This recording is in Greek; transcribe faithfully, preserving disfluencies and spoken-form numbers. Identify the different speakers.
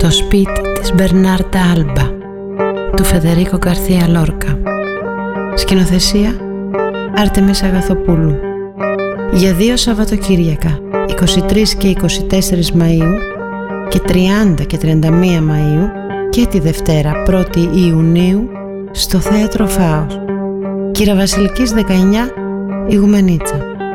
Speaker 1: Το σπίτι της Μπερνάρντα Άλμπα του Φεδερίκο Γκαρθία Λόρκα. Σκηνοθεσία Άρτεμις Αγαθοπούλου. Για δύο Σαββατοκύριακα, είκοσι τρεις και είκοσι τέσσερις Μαΐου και τριάντα και τριάντα μία Μαΐου, και τη Δευτέρα πρώτη Ιουνίου στο Θέατρο Φάος, Κυραβασιλικής δεκαεννιά, Ιγουμενίτσα.